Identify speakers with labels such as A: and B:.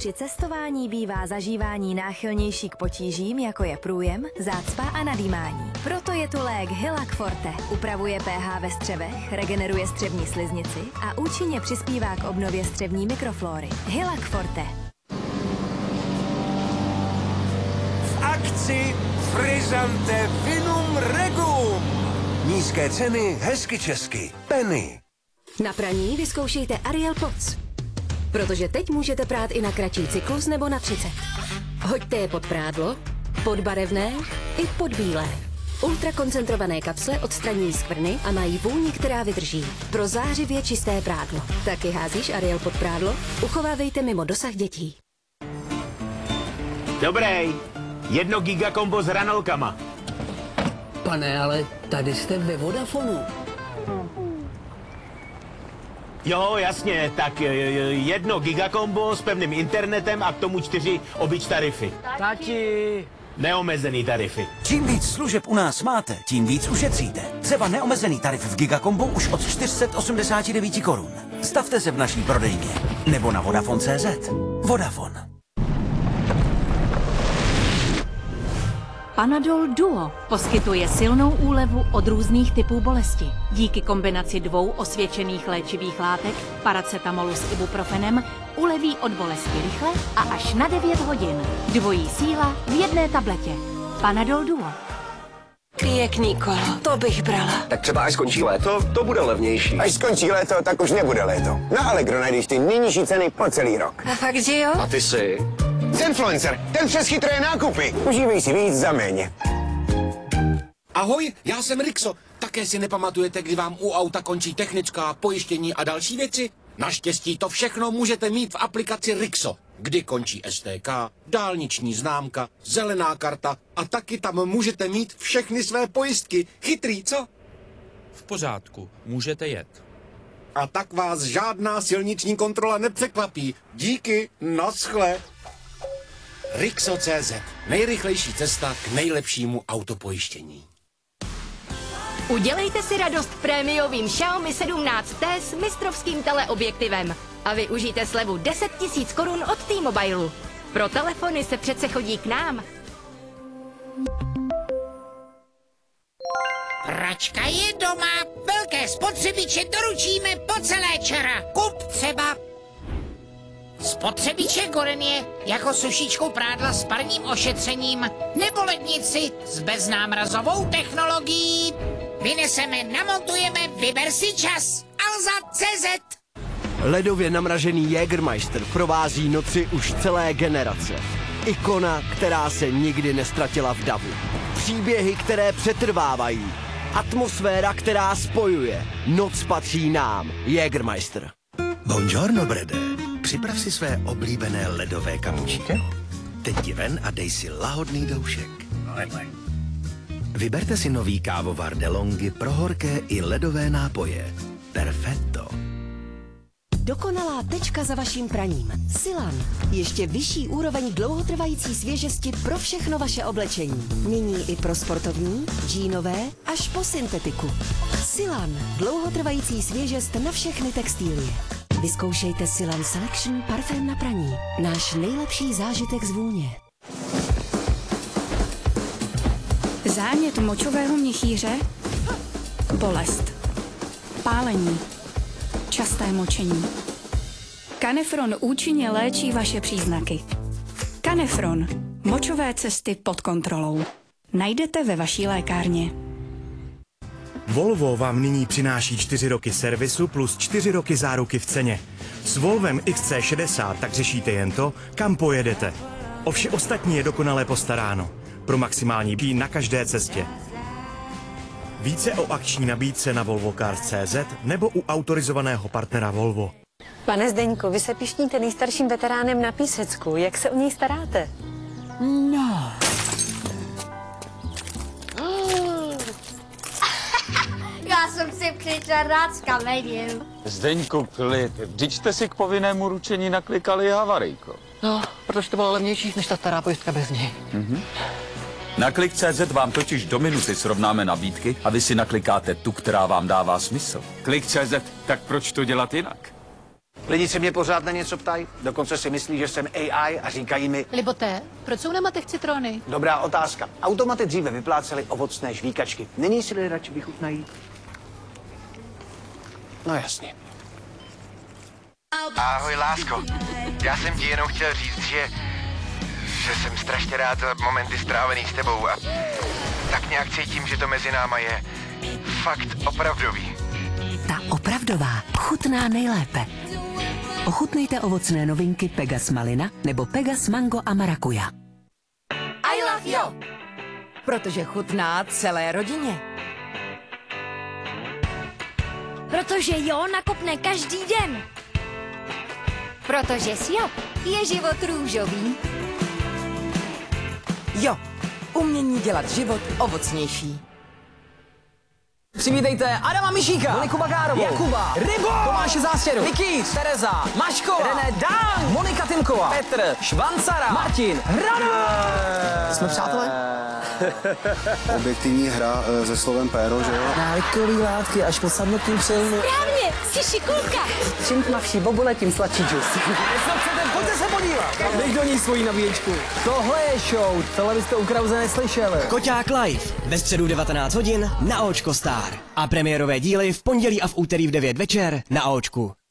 A: Při cestování bývá zažívání náchylnější k potížím, jako je průjem, zácpa a nadýmání. Proto je tu lék Hylac Forte. Upravuje pH ve střevech, regeneruje střevní sliznici a účinně přispívá k obnově střevní mikroflóry. Hylac Forte.
B: V akci Frizante Vinum Regum. Nízké ceny, hezky česky. Penny.
A: Na praní vyzkoušejte Ariel Pods. Protože teď můžete prát i na kratší cyklus nebo na 30. Hoďte je pod prádlo, pod barevné i pod bílé. Ultrakoncentrované kapsle odstraňují skvrny a mají vůni, která vydrží. Pro zářivě čisté prádlo. Taky házíš Ariel pod prádlo? Uchovávejte mimo dosah dětí.
C: Dobrý. 1 gigakombo s hranolkama.
D: Pane, ale tady jste ve Vodafonu.
C: Jo, jasně, tak 1 gigakombo s pevným internetem a k tomu 4 obyč tarify.
D: Tati!
C: Neomezený tarify.
B: Čím víc služeb u nás máte, tím víc ušetříte. Třeba neomezený tarif v Gigakombu už od 489 korun. Stavte se v naší prodejně. Nebo na Vodafone.cz. Vodafone.
E: Panadol Duo poskytuje silnou úlevu od různých typů bolesti. Díky kombinaci 2 osvědčených léčivých látek, paracetamolu s ibuprofenem, uleví od bolesti rychle a až na 9 hodin. Dvojí síla v jedné tabletě. Panadol Duo.
F: Pěkný kolo, to bych brala.
G: Tak třeba až skončí léto, to bude levnější.
H: Až skončí léto, tak už nebude léto. Na Allegro najdeš ty nejnižší ceny po celý rok.
F: A fakt, že jo?
G: A ty si?
H: Zenfluencer, ten přes chytré nákupy. Užívej si víc za méně.
I: Ahoj, já jsem Rixo. Také si nepamatujete, kdy vám u auta končí technická, pojištění a další věci? Naštěstí to všechno můžete mít v aplikaci Rixo, kdy končí STK, dálniční známka, zelená karta a taky tam můžete mít všechny své pojistky. Chytrý, co?
J: V pořádku, můžete jet.
I: A tak vás žádná silniční kontrola nepřekvapí. Díky, naschle. Rixo.cz. Nejrychlejší cesta k nejlepšímu autopojištění.
K: Udělejte si radost prémiovým Xiaomi 17T s mistrovským teleobjektivem a využijte slevu 10 000 korun od T-Mobile. Pro telefony se přece chodí k nám.
L: Pračka je doma, velké spotřebiče doručíme po celé čara. Kup třeba spotřebiče Gorenie jako sušičku prádla s parním ošetřením nebo lednici s beznámrazovou technologií. Vyneseme, namontujeme, vyber si čas. Alza.cz.
M: Ledově namražený Jägermeister provází noci už celé generace. Ikona, která se nikdy nestratila v davu. Příběhy, které přetrvávají. Atmosféra, která spojuje. Noc patří nám. Jägermeister.
N: Buongiorno, Brede. Připrav si své oblíbené ledové kapučíky. Teď jdi ven a dej si lahodný doušek. Vyberte si nový kávovar DeLonghi pro horké i ledové nápoje. Perfetto.
A: Dokonalá tečka za vaším praním. Silan. Ještě vyšší úroveň dlouhotrvající svěžesti pro všechno vaše oblečení. Nyní i pro sportovní, džínové až po syntetiku. Silan. Dlouhotrvající svěžest na všechny textilie. Vyzkoušejte Silan Selection parfém na praní. Náš nejlepší zážitek z vůně.
E: Zánět močového měchýře, bolest, pálení, časté močení. Canefron účinně léčí vaše příznaky. Canefron. Močové cesty pod kontrolou. Najdete ve vaší lékárně.
O: Volvo vám nyní přináší 4 roky servisu plus 4 roky záruky v ceně. S Volvem XC60 tak řešíte jen to, kam pojedete. O vše ostatní je dokonale postaráno. Pro maximální bíj na každé cestě. Více o akční nabídce na volvocars.cz nebo u autorizovaného partnera Volvo.
F: Pane Zdeňku, vy se pišníte nejstarším veteránem na Písecku. Jak se o něj staráte?
D: No.
P: Já jsem si přišel rád s kamením.
Q: Zdeňku, klid. Vždyť jste si k povinnému ručení naklikali havarijko.
D: No, protože to bylo levnější než ta stará pojistka bez něj.
R: Na Klik.cz vám totiž do minuty srovnáme nabídky a vy si naklikáte tu, která vám dává smysl.
Q: Klik.cz, tak proč to dělat jinak?
S: Lidi se mě pořád na něco ptají, dokonce si myslí, že jsem AI a říkají mi...
T: Liboté, proč jsou na matech citrony?
S: Dobrá otázka. Automaty dříve vyplácely ovocné žvíkačky. Není si radši vychutnají? No jasně.
H: Ahoj, lásko. Já jsem ti jenom chtěl říct, že jsem strašně rád za momenty strávený s tebou a tak nějak cítím, že to mezi náma je fakt opravdový.
A: Ta opravdová chutná nejlépe. Ochutnejte ovocné novinky Pegas Malina nebo Pegas Mango a Marakuja.
K: I love you! Protože chutná celé rodině.
P: Protože jo nakopne každý den.
K: Protože s Jo je život růžový. Jo, umění dělat život ovocnější.
U: Přivítejte Adama Mišíka, Moniku Bagárovou, Jakuba, Rybo, Tomáše Zástěru, Nikýř, Tereza, Maškova, René Dang, Monika Tymková, Petr, Švancara, Martin, Hrano! Jsme přátelé?
V: Objektivní hra se slovem péro, že jo?
U: Návykový látky až po samotný přilnu.
P: Správně, jsi šikulka.
U: Čím tmavší bobule, tím sladší džus. Pojďte se podívat. Dej do ní svoji nabíječku. Tohle je show, tohle byste u Krause neslyšeli.
W: Koťák Live, ve středu 19 hodin na Očko Star. A premiérové díly v pondělí a v úterý v 9 večer na Očku.